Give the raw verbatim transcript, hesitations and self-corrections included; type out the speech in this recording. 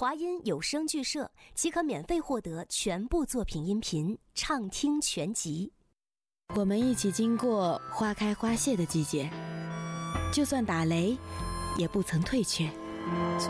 华音有声剧社即可免费获得全部作品音频畅听全集。 我们一起经过花开花谢的季节，就算打雷，也不曾退却。 从